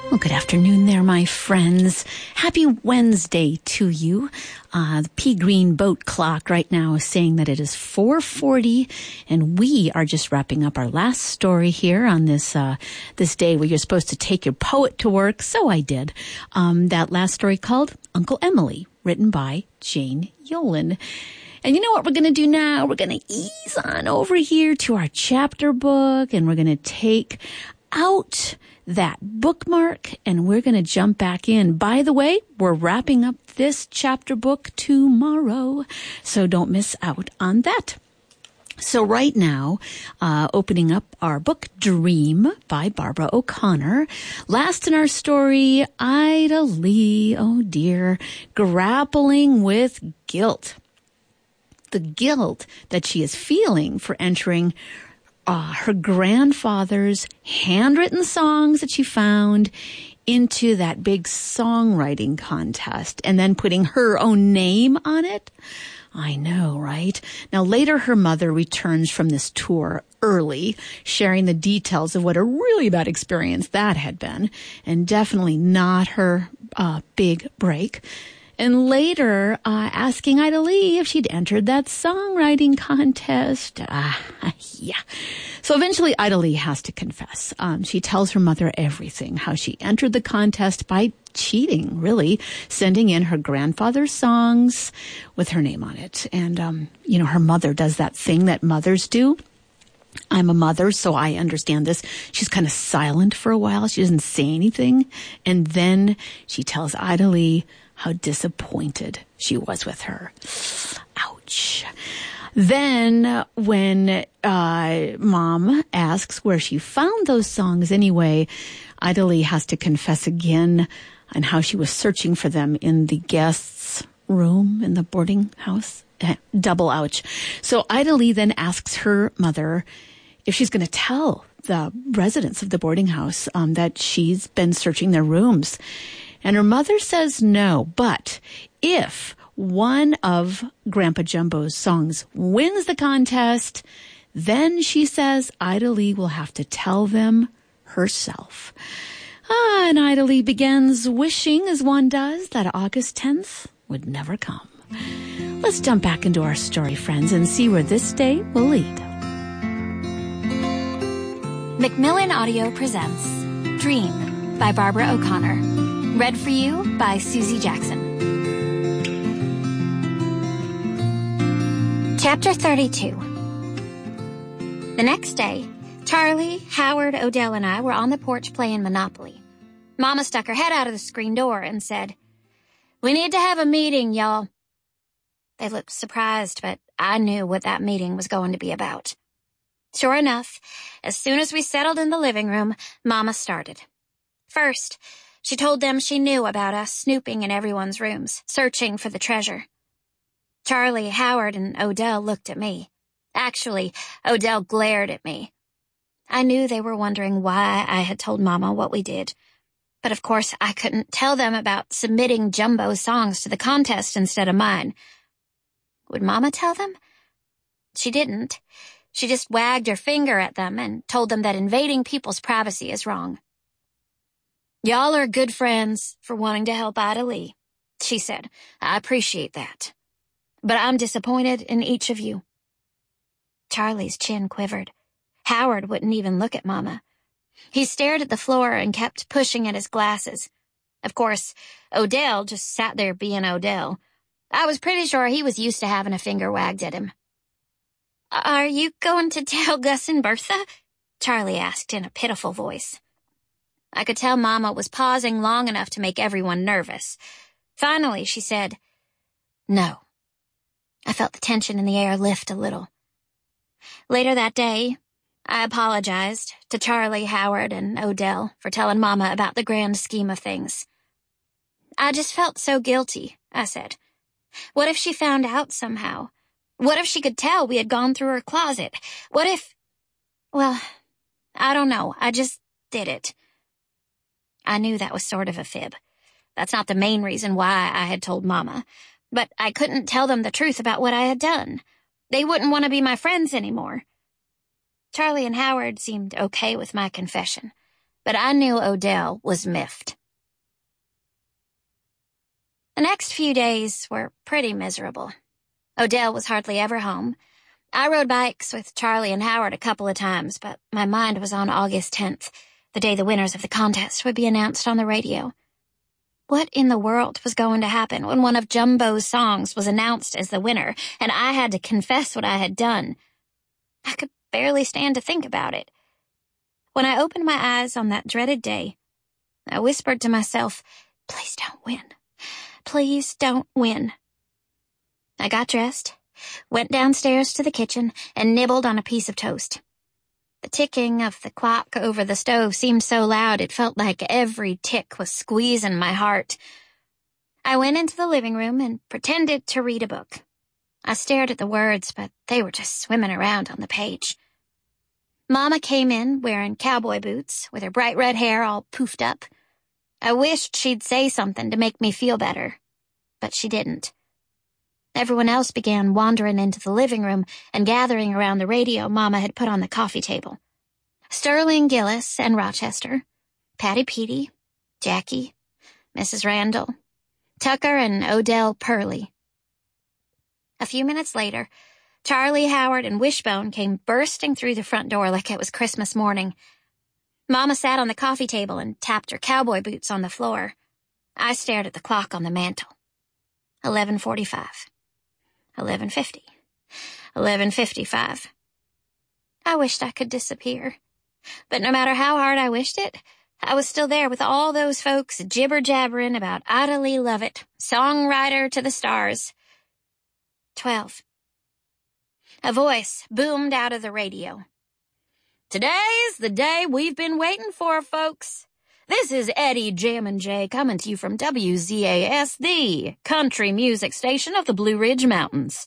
Well, good afternoon there, my friends. Happy Wednesday to you. The pea green boat clock right now is saying that it is 4:40, and we are just wrapping up our last story here on this day where you're supposed to take your poet to work. So I did. That last story called Uncle Emily, written by Jane Yolen. And you know what we're going to do now? We're going to ease on over here to our chapter book, and we're going to take out that bookmark, and we're going to jump back in. By the way, we're wrapping up this chapter book tomorrow, so don't miss out on that. So right now, opening up our book, Dream by Barbara O'Connor. Last in our story, Ida Lee, oh dear, grappling with guilt. The guilt that she is feeling for entering her grandfather's handwritten songs that she found into that big songwriting contest and then putting her own name on it. I know, right? Now, later her mother returns from this tour early, sharing the details of what a really bad experience that had been, and definitely not her big break. And later, asking Ida Lee if she'd entered that songwriting contest. Yeah. So eventually, Ida Lee has to confess. She tells her mother everything, how she entered the contest by cheating, really, sending in her grandfather's songs with her name on it. And, her mother does that thing that mothers do. I'm a mother, so I understand this. She's kind of silent for a while. She doesn't say anything. And then she tells Ida Lee how disappointed she was with her. Ouch. Then when Mom asks where she found those songs anyway, Ida Lee has to confess again on how she was searching for them in the guests' room in the boarding house. Double ouch. So Ida Lee then asks her mother if she's going to tell the residents of the boarding house that she's been searching their rooms. And her mother says no, but if one of Grandpa Jumbo's songs wins the contest, then she says Ida Lee will have to tell them herself. And Ida Lee begins wishing, as one does, that August 10th would never come. Let's jump back into our story, friends, and see where this day will lead. Macmillan Audio presents Dream by Barbara O'Connor. Read for you by Susie Jackson. Chapter 32. The next day, Charlie, Howard, Odell, and I were on the porch playing Monopoly. Mama stuck her head out of the screen door and said, "We need to have a meeting, y'all." They looked surprised, but I knew what that meeting was going to be about. Sure enough, as soon as we settled in the living room, Mama started. First, she told them she knew about us snooping in everyone's rooms, searching for the treasure. Charlie, Howard, and Odell looked at me. Actually, Odell glared at me. I knew they were wondering why I had told Mama what we did. But of course, I couldn't tell them about submitting Jumbo's songs to the contest instead of mine. Would Mama tell them? She didn't. She just wagged her finger at them and told them that invading people's privacy is wrong. "Y'all are good friends for wanting to help Ida Lee," she said. "I appreciate that. But I'm disappointed in each of you." Charlie's chin quivered. Howard wouldn't even look at Mama. He stared at the floor and kept pushing at his glasses. Of course, Odell just sat there being Odell. I was pretty sure he was used to having a finger wagged at him. "Are you going to tell Gus and Bertha?" Charlie asked in a pitiful voice. I could tell Mama was pausing long enough to make everyone nervous. Finally, she said, "No." I felt the tension in the air lift a little. Later that day, I apologized to Charlie, Howard, and Odell for telling Mama about the grand scheme of things. "I just felt so guilty," I said. "What if she found out somehow? What if she could tell we had gone through her closet? What if... Well, I don't know. I just did it." I knew that was sort of a fib. That's not the main reason why I had told Mama. But I couldn't tell them the truth about what I had done. They wouldn't want to be my friends anymore. Charlie and Howard seemed okay with my confession. but I knew Odell was miffed. The next few days were pretty miserable. Odell was hardly ever home. I rode bikes with Charlie and Howard a couple of times, but my mind was on August 10th, the day the winners of the contest would be announced on the radio. What in the world was going to happen when one of Jumbo's songs was announced as the winner, and I had to confess what I had done? I could barely stand to think about it. When I opened my eyes on that dreaded day, I whispered to myself, "Please don't win. Please don't win." I got dressed, went downstairs to the kitchen, and nibbled on a piece of toast. The ticking of the clock over the stove seemed so loud it felt like every tick was squeezing my heart. I went into the living room and pretended to read a book. I stared at the words, but they were just swimming around on the page. Mama came in wearing cowboy boots, with her bright red hair all poofed up. I wished she'd say something to make me feel better, but she didn't. Everyone else began wandering into the living room and gathering around the radio Mama had put on the coffee table. Sterling Gillis and Rochester, Patty Petey, Jackie, Mrs. Randall, Tucker and Odell Purley. A few minutes later, Charlie, Howard, and Wishbone came bursting through the front door like it was Christmas morning. Mama sat on the coffee table and tapped her cowboy boots on the floor. I stared at the clock on the mantel. 11:45. 11:50. 11:55. I wished I could disappear. But no matter how hard I wished it, I was still there with all those folks jibber-jabbering about Ida Lee Lovett, songwriter to the stars. 12. A voice boomed out of the radio. "Today's the day we've been waiting for, folks. This is Eddie Jammin' Jay coming to you from WZAS, the country music station of the Blue Ridge Mountains."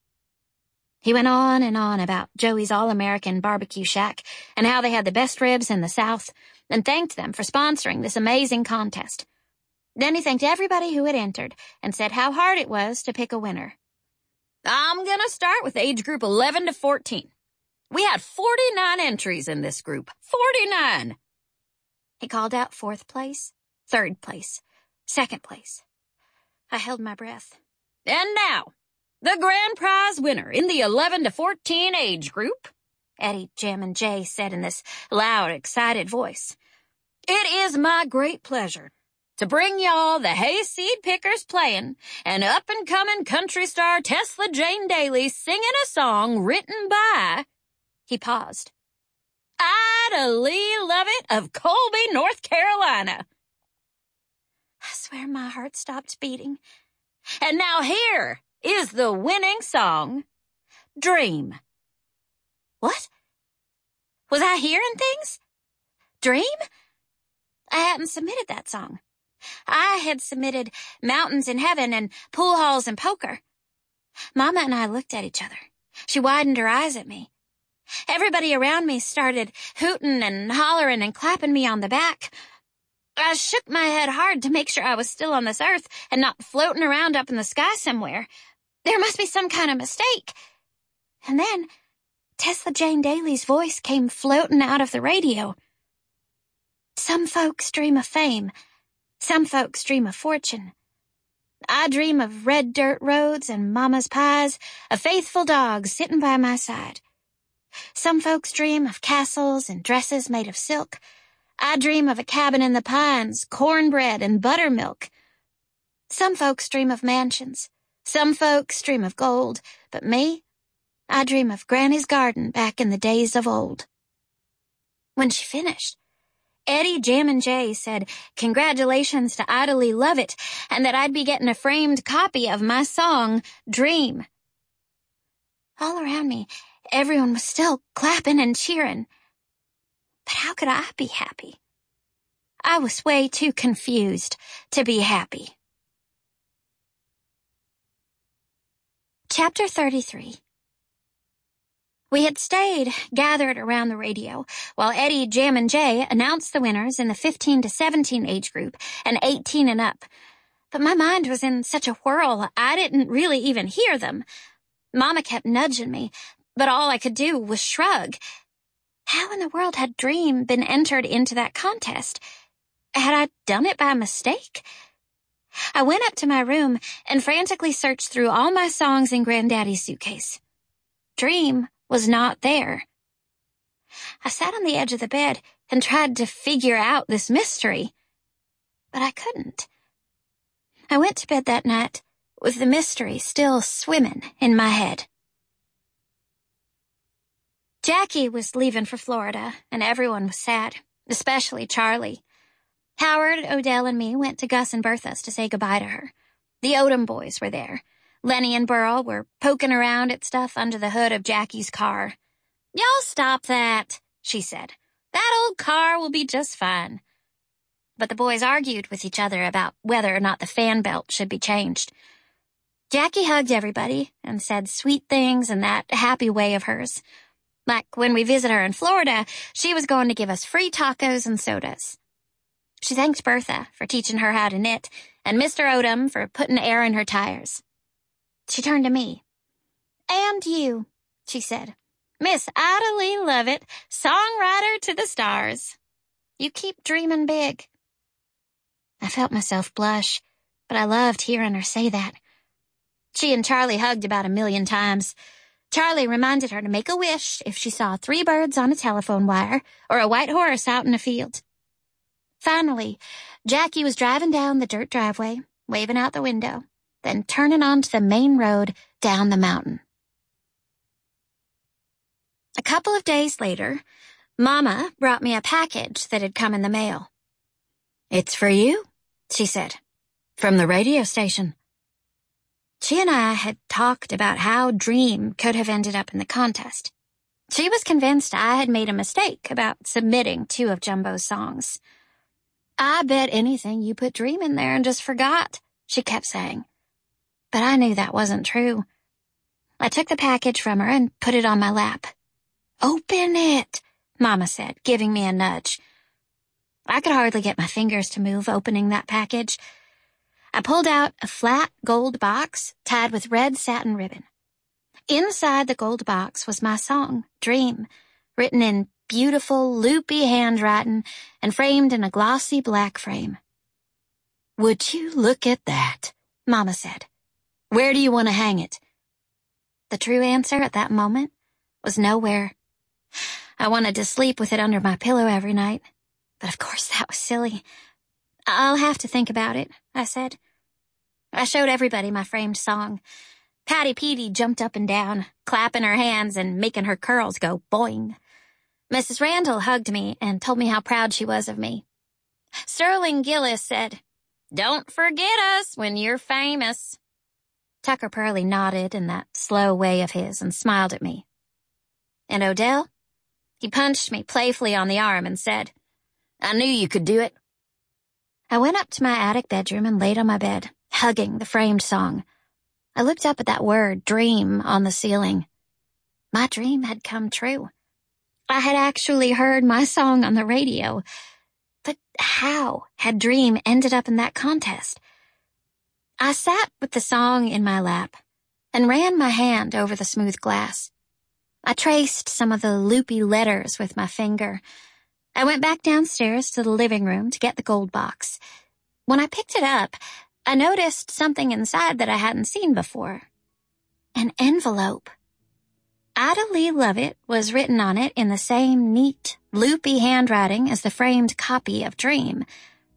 He went on and on about Joey's All-American Barbecue Shack and how they had the best ribs in the South, and thanked them for sponsoring this amazing contest. Then he thanked everybody who had entered and said how hard it was to pick a winner. "I'm gonna start with age group 11 to 14. We had 49 entries in this group. 49! He called out 4th place, 3rd place, 2nd place. I held my breath. "And now, the grand prize winner in the 11 to 14 age group," Eddie Jammin' Jay said in this loud, excited voice. "It is my great pleasure to bring y'all the Hayseed Pickers playing and up-and-coming country star Tesla Jane Daly singing a song written by," he paused, "Ida Lee Lovett of Colby, North Carolina." I swear my heart stopped beating. "And now here is the winning song, Dream." What? Was I hearing things? Dream? I hadn't submitted that song. I had submitted Mountains in Heaven and Pool Halls and Poker. Mama and I looked at each other. She widened her eyes at me. Everybody around me started hooting and hollering and clapping me on the back. I shook my head hard to make sure I was still on this earth and not floating around up in the sky somewhere. There must be some kind of mistake. And then Tesla Jane Daly's voice came floating out of the radio. "Some folks dream of fame. Some folks dream of fortune. I dream of red dirt roads and mama's pies, a faithful dog sitting by my side. Some folks dream of castles and dresses made of silk. I dream of a cabin in the pines, cornbread and buttermilk. Some folks dream of mansions. Some folks dream of gold. But me, I dream of Granny's garden back in the days of old." When she finished, Eddie Jammin' Jay said congratulations to Ida Lee Lovett and that I'd be getting a framed copy of my song, Dream. All around me, everyone was still clapping and cheering. But how could I be happy? I was way too confused to be happy. Chapter 33. We had stayed gathered around the radio while Eddie Jammin' Jay announced the winners in the 15 to 17 age group and 18 and up. But my mind was in such a whirl, I didn't really even hear them. Mama kept nudging me, but all I could do was shrug. How in the world had Dream been entered into that contest? Had I done it by mistake? I went up to my room and frantically searched through all my songs in Granddaddy's suitcase. Dream was not there. I sat on the edge of the bed and tried to figure out this mystery, but I couldn't. I went to bed that night with the mystery still swimming in my head. Jackie was leaving for Florida, and everyone was sad, especially Charlie. Howard, Odell, and me went to Gus and Bertha's to say goodbye to her. The Odom boys were there. Lenny and Burl were poking around at stuff under the hood of Jackie's car. "Y'all stop that," she said. "That old car will be just fine." But the boys argued with each other about whether or not the fan belt should be changed. Jackie hugged everybody and said sweet things in that happy way of hers. Like when we visit her in Florida, she was going to give us free tacos and sodas. She thanked Bertha for teaching her how to knit, and Mr. Odom for putting air in her tires. She turned to me. "And you," she said. "Miss Ida Lee Lovett, songwriter to the stars. You keep dreaming big." I felt myself blush, but I loved hearing her say that. She and Charlie hugged about 1,000,000 times. Charlie reminded her to make a wish if she saw 3 birds on a telephone wire or a white horse out in a field. Finally, Jackie was driving down the dirt driveway, waving out the window, then turning onto the main road down the mountain. A couple of days later, Mama brought me a package that had come in the mail. "It's for you," she said, "from the radio station." She and I had talked about how Dream could have ended up in the contest. She was convinced I had made a mistake about submitting 2 of Jumbo's songs. "I bet anything you put Dream in there and just forgot," she kept saying. But I knew that wasn't true. I took the package from her and put it on my lap. "Open it," Mama said, giving me a nudge. I could hardly get my fingers to move opening that package. I pulled out a flat gold box tied with red satin ribbon. Inside the gold box was my song, Dream, written in beautiful, loopy handwriting and framed in a glossy black frame. "Would you look at that?" Mama said. "Where do you want to hang it?" The true answer at that moment was nowhere. I wanted to sleep with it under my pillow every night, but of course that was silly. "I'll have to think about it," I said. I showed everybody my framed song. Patty Petey jumped up and down, clapping her hands and making her curls go boing. Mrs. Randall hugged me and told me how proud she was of me. Sterling Gillis said, "Don't forget us when you're famous." Tucker Pearlie nodded in that slow way of his and smiled at me. And Odell? He punched me playfully on the arm and said, "I knew you could do it." I went up to my attic bedroom and laid on my bed, hugging the framed song. I looked up at that word, Dream, on the ceiling. My dream had come true. I had actually heard my song on the radio. But how had Dream ended up in that contest? I sat with the song in my lap and ran my hand over the smooth glass. I traced some of the loopy letters with my finger. I went back downstairs to the living room to get the gold box. When I picked it up, I noticed something inside that I hadn't seen before. An envelope. Ida Lee Lovett was written on it in the same neat, loopy handwriting as the framed copy of Dream.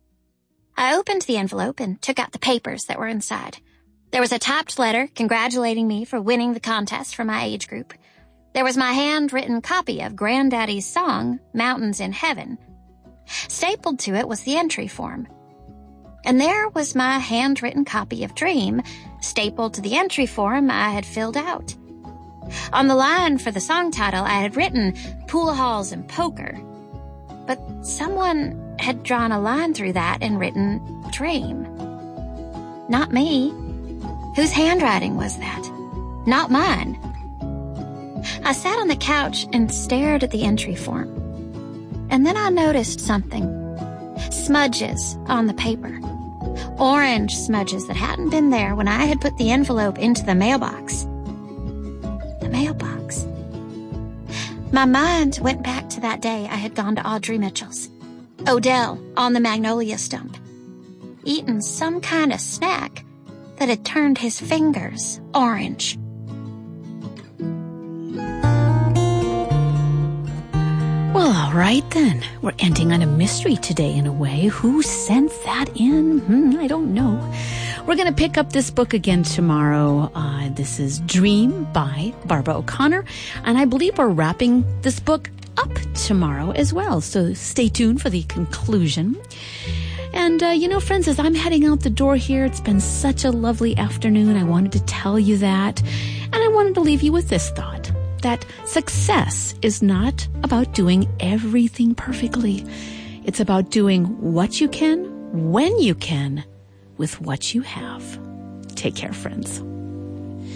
I opened the envelope and took out the papers that were inside. There was a typed letter congratulating me for winning the contest for my age group. There was my handwritten copy of Granddaddy's song, Mountains in Heaven. Stapled to it was the entry form. And there was my handwritten copy of Dream, stapled to the entry form I had filled out. On the line for the song title, I had written Pool Halls and Poker. But someone had drawn a line through that and written Dream. Not me. Whose handwriting was that? Not mine. I sat on the couch and stared at the entry form. And then I noticed something. Smudges on the paper. Orange smudges that hadn't been there when I had put the envelope into the mailbox. The mailbox. My mind went back to that day I had gone to Audrey Mitchell's. Odell on the magnolia stump, eating some kind of snack that had turned his fingers orange. Well, all right then. We're ending on a mystery today in a way. Who sent that in? I don't know. We're going to pick up this book again tomorrow. This is Dream by Barbara O'Connor. And I believe we're wrapping this book up tomorrow as well. So stay tuned for the conclusion. And, friends, as I'm heading out the door here, it's been such a lovely afternoon. I wanted to tell you that. And I wanted to leave you with this thought, that success is not about doing everything perfectly. It's about doing what you can, when you can, with what you have. Take care, friends.